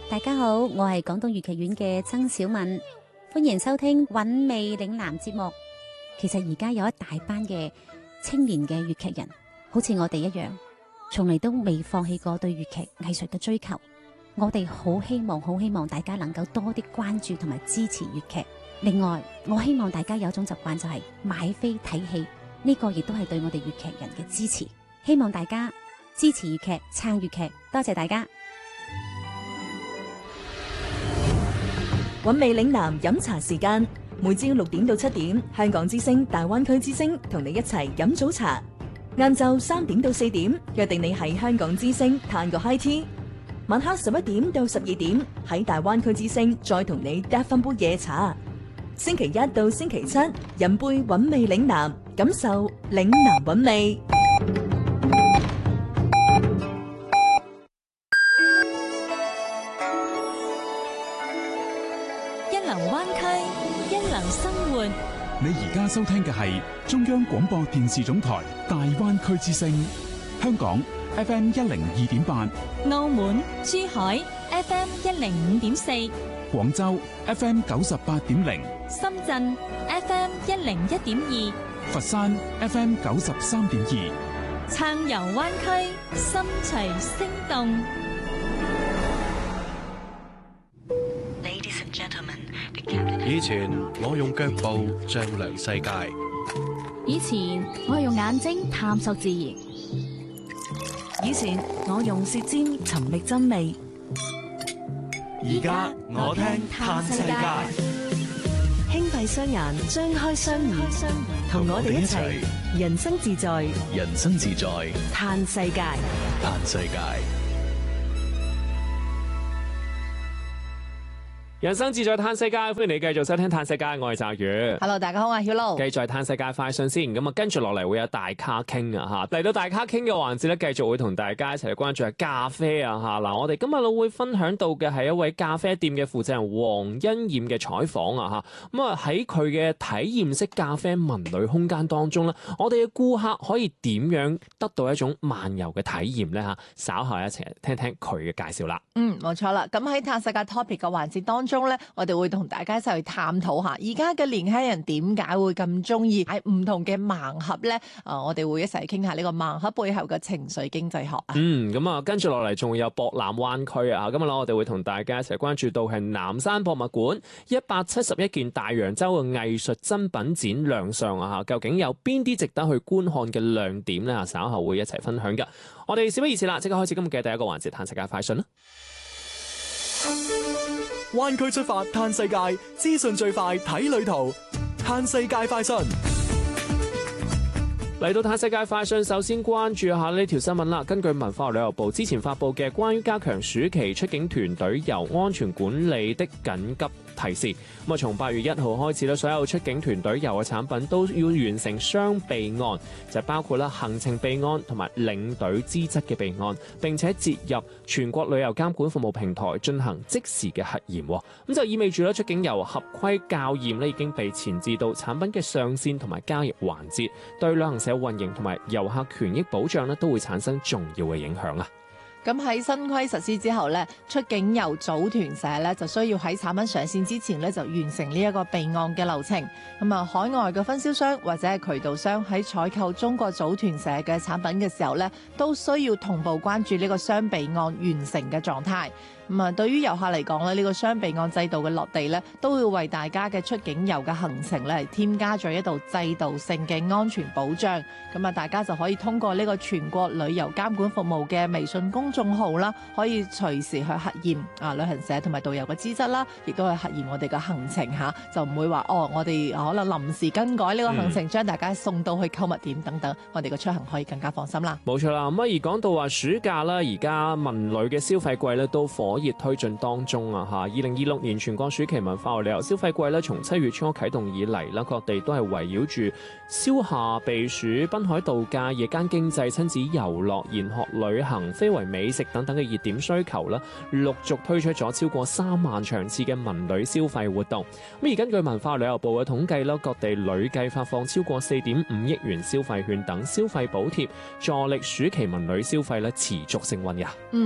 大家好，我係廣東粵劇院嘅曾小敏，歡迎收聽韻味嶺南節目。其實而家有一大班嘅青年嘅粵劇人，好似我哋一樣，從嚟都未放棄過對粵劇藝術嘅追求。我哋好希望大家能夠多啲關注同埋支持粵劇。另外，我希望大家有一種習慣，就係買飛睇戲，呢個亦都係對我哋粵劇人嘅支持。希望大家支持粵劇，撐粵劇，多謝大家。 韻味嶺南飲茶時間，每朝6點到7點，香港之聲、大灣區之聲同你一齊飲早茶。晏晝3點到4點，約定你喺香港之聲嘆個 high tea。晚黑11點到12點，喺大灣區之聲再同你嗒翻杯夜茶。星期一到星期七，飲杯韻味嶺南，感受嶺南韻味。 一流灣區，一流生活。 你而家收聽嘅係中央廣播電視總台大灣區之聲，香港 FM 102.8， 澳門、珠海 FM 105.4， 廣州 FM 98.0， 深圳 FM 101.2， 佛山 FM 93.2。 暢遊灣區，心隨聲動。 以前我用腳步丈量世界， 以前我係用眼睛探索自然， 以前我用舌尖尋覓真理， 而家我聽嘆世界。 輕閉雙眼，張開雙耳，同我哋一齊人生自在， 人生自在， 嘆世界， 嘆世界。 人生自在嘆世界，歡迎你繼續收聽嘆世界，我係澤宇。 Hello， 大家好，我係曉露。 繼續係嘆世界快訊先，咁啊跟住落嚟會有大咖傾啊嚇，嚟到大咖傾嘅環節咧，繼續會同大家一齊關注下咖啡啊嚇。嗱，我哋今日會分享到嘅係一位咖啡店嘅負責人黃欣燕嘅採訪啊嚇。咁啊喺佢嘅體驗式咖啡文旅空間當中咧，我哋嘅顧客可以點樣得到一種漫遊嘅體驗咧嚇？稍後一齊聽聽佢嘅介紹啦。 冇錯啦。咁喺嘆世界 topic 嘅環節當中咧，我哋會同大家一齊去探討下，而家嘅年輕人點解會咁中意喺唔同嘅盲盒咧？我哋會一齊傾下呢個盲盒背後嘅情緒經濟學啊。 咁啊，跟住落嚟仲會有博覽灣區啊。今日我哋會同大家一齊關注到係南山博物館171件大洋洲嘅藝術珍品展亮相啊。究竟有邊啲值得去觀看嘅亮點咧？稍後會一齊分享㗎。我哋事不宜遲啦，即刻開始今日嘅第一個環節，嘆世界快訊啦。 灣區出發嘆世界，資訊最快睇旅途，嘆世界快訊。 嚟到嘆世界快訊，首先關注下呢條新聞啦。根據文化旅遊部之前發布嘅關於加強暑期出境團隊遊安全管理的緊急提示，咁啊，從8月1號開始咧，所有出境團隊遊嘅產品都要完成雙備案，就包括啦行程備案同埋領隊資質嘅備案，並且接入全國旅遊監管服務平台進行即時嘅核驗。咁就意味住咧，出境遊合規校驗咧已經被前置到產品嘅上線同埋交易環節，對旅行社運營同埋遊客權益保障咧都會產生重要嘅影響啊！ 咁喺新規實施之後咧，出境遊組團社咧就需要喺產品上線之前咧就完成呢一個備案嘅流程。咁啊，海外嘅分銷商或者係渠道商喺採購中國組團社嘅產品嘅時候咧，都需要同步關注呢個雙備案完成嘅狀態。咁啊，對於遊客嚟講咧，呢個雙備案制度嘅落地咧，都會為大家嘅出境遊嘅行程咧，添加咗一道制度性嘅安全保障。咁啊，大家就可以通過呢個全國旅遊監管服務嘅微信公眾號啦，可以隨時去核驗旅行社同埋導遊嘅資質啦，亦都係核驗我哋嘅行程嚇，就唔會話我哋可能臨時更改呢個行程，將大家送到去購物點等等，我哋嘅出行可以更加放心啦。 冇錯啦，咁而講到話暑假啦，而家文旅嘅消費季咧都火熱推進當中啊嚇！2026年全國暑期文化和旅遊消費季咧，從7月初啟動以嚟啦，各地都係圍繞住消夏避暑、濱海度假、夜間經濟、親子遊樂、研學旅行、非遺美食等等嘅熱點需求啦，陸續推出咗超過3萬場次嘅文旅消費活動。咁而根據文化旅遊部嘅統計啦，各地累計發放超過4.5億元消費券等消費補貼，助力暑期文旅消費咧持續升溫㗎。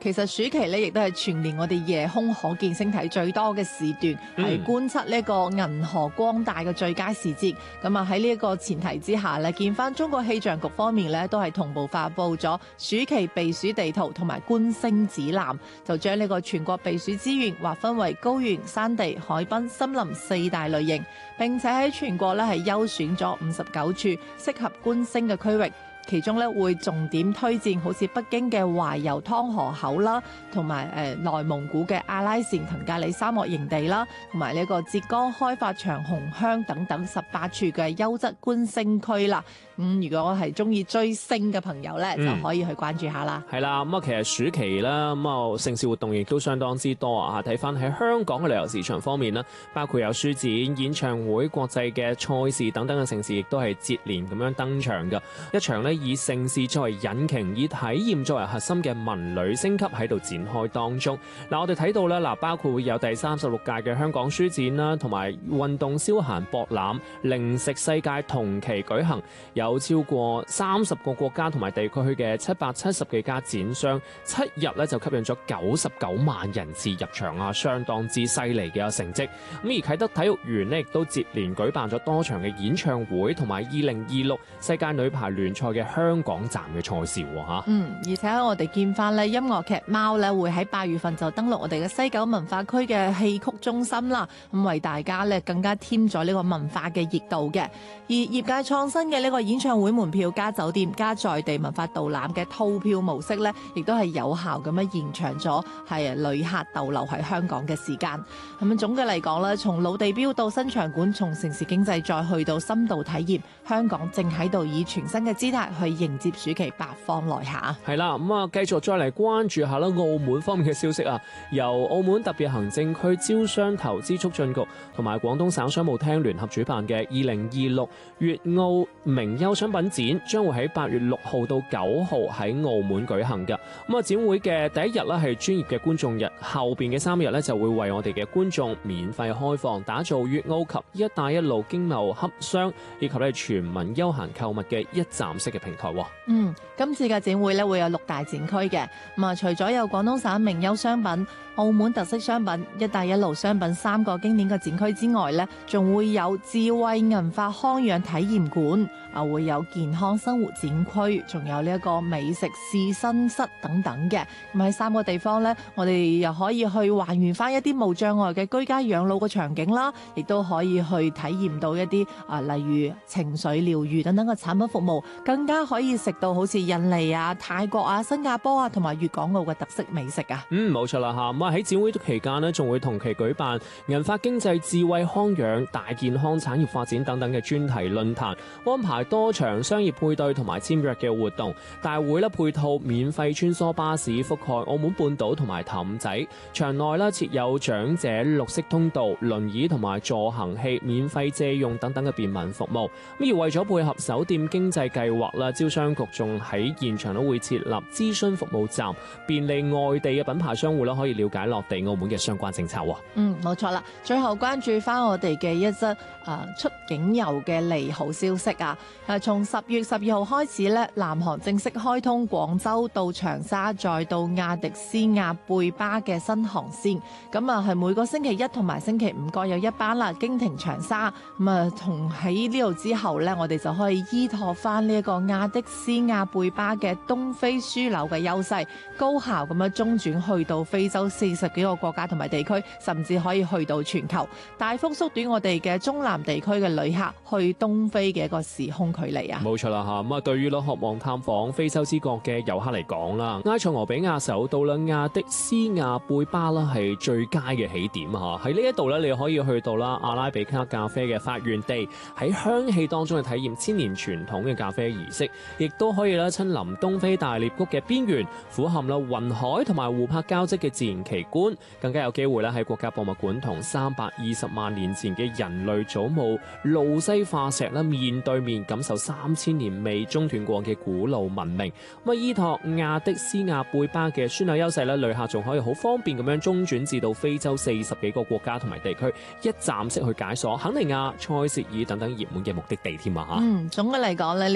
其實暑期咧，亦都係全年我哋夜空可見星體最多嘅時段，係觀測呢個銀河光帶嘅最佳時節。咁啊喺呢一個前提之下咧，見翻中國氣象局方面咧，都係同步發布咗暑期避暑地圖同埋觀星指南，就將呢個全國避暑資源劃分為高原、山地、海濱、森林4大類型，並且喺全國咧係優選咗59處適合觀星嘅區域。其中咧會重點推薦好似北京嘅懷柔湯河口啦，同埋內蒙古嘅阿拉善騰格里沙漠營地啦，同埋呢個浙江開發長虹鄉等等18處嘅優質觀星區啦。如果我係中意追星嘅朋友咧，就可以去關注下啦。 係啦，咁啊其實暑期啦，咁啊盛事活動亦都相當之多啊！睇翻喺香港嘅旅遊市場方面啦，包括有書展、演唱會、國際嘅賽事等等嘅盛事，亦都係接連咁樣登場㗎。一場呢以盛事作為引擎，以體驗作為核心嘅文旅升級喺度展開當中。嗱，我哋睇到啦，包括會有第36屆嘅香港書展啦，同埋運動消閒博覽、零食世界同期舉行。有超過30個國家同埋地區嘅770幾家展商，7日咧就吸引咗99萬人次入場啊，相當之犀利嘅成績。咁而啟德體育園呢，亦都接連舉辦咗多場嘅演唱會，同埋2026世界女排聯賽嘅香港站嘅賽事嚇。 而且我哋見翻咧音樂劇貓咧會喺8月份就登陸我哋嘅西九文化區嘅戲曲中心啦，咁為大家咧更加添咗呢個文化嘅熱度嘅。而業界創新嘅呢個演唱會門票加酒店加在地文化導覽嘅套票模式咧，亦都係有效咁樣延長咗係旅客逗留喺香港嘅時間。咁總嘅嚟講咧，從老地標到新場館，從城市經濟再去到深度體驗，香港正喺度以全新嘅姿態去迎接暑期百方來下。 係啦，咁啊繼續再嚟關注下啦澳門方面嘅消息啊。由澳門特別行政區招商投資促進局同埋廣東省商務廳聯合主辦嘅2026粵澳名優商品展將會喺8月6號到9號喺澳門舉行㗎。咁啊，展會嘅第一日咧係專業嘅觀眾日，後邊嘅3日咧就會為我哋嘅觀眾免費開放，打造粵澳及一帶一路經貿洽商以及咧全民休閒購物嘅一站式嘅平台。 今次嘅展會咧會有6大展區嘅，咁啊除咗有廣東省名優商品、澳門特色商品、一帶一路商品3個經典嘅展區之外咧，仲會有智慧銀髮康養體驗館，會有健康生活展區，仲有呢一個美食試身室等等嘅。咁喺3個地方咧，我哋又可以去還原翻一啲無障礙嘅居家養老嘅場景啦，亦都可以去體驗到一啲例如情緒療愈等等嘅產品服務，更加可以食到好似印尼啊、泰國啊、新加坡啊同埋粵港澳嘅特色美食啊。 冇錯啦嚇。咁啊喺展會期間呢，仲會同期舉辦銀髮經濟、智慧康養、大健康產業發展等等嘅專題論壇，安排多場商業配對同埋簽約嘅活動。大會咧配套免費穿梭巴士覆蓋澳門半島同埋氹仔，場內咧設有長者綠色通道、輪椅同埋助行器免費借用等等嘅便民服務。咁而為咗配合酒店經濟計劃啦，招商局仲喺現場都會設立諮詢服務站，便利外地嘅品牌商戶可以了解落地澳門嘅相關政策。 冇錯啦。最後關注翻我哋嘅一則出境遊嘅利好消息啊！從10月12號開始咧，南航正式開通廣州到長沙再到亞的斯亞貝巴嘅新航線。咁啊係每個星期一同埋星期五各有一班啦，經停長沙。咁啊同喺呢度之後咧，我哋就可以依託翻呢一個亞的斯亞貝巴嘅東非樞紐嘅優勢，高效咁樣中轉去到非洲40幾個國家同埋地區，甚至可以去到全球，大幅縮短我哋嘅中南地區嘅旅客去東非嘅一個時空距離啊！ 冇錯啦嚇。咁啊，對於渴望探訪非洲之國嘅遊客嚟講啦，埃塞俄比亞首都啦亞的斯亞貝巴啦係最佳嘅起點嚇。喺呢一度咧，你可以去到啦阿拉比卡咖啡嘅發源地，喺香氣當中去體驗千年傳統嘅咖啡儀式，亦都可以啦親臨東非大裂谷嘅邊緣，俯瞰啦雲海同埋湖泊交織嘅自然奇觀，更加有機會咧喺國家博物館同320萬年前嘅人類祖母路西化石啦面對面感受3000年未中斷過嘅古老文明。咁啊，依託亞的斯亞貝巴嘅樞紐優勢咧，旅客仲可以好方便咁樣中轉至到非洲40幾個國家同埋地區，一站式去解鎖肯尼亞、塞舌爾等等熱門嘅目的地添啊嚇。 總嘅嚟講咧，呢個新航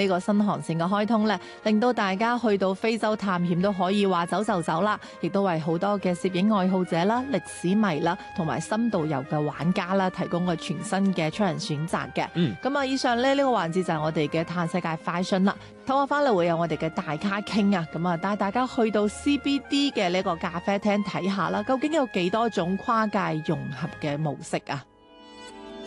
航線嘅開通呢，令到大家去到非洲探險都可以話走就走啦，亦都為好多嘅攝影愛好者啦、歷史迷啦同埋深度遊嘅玩家啦提供個全新嘅出行選擇嘅。咁啊，以上呢個環節就係我哋嘅嘆世界快訊啦。唞下翻嚟會有我哋嘅大咖傾啊，咁啊帶大家去到 CBD 嘅呢個咖啡廳睇下啦，究竟有幾多種跨界融合嘅模式啊？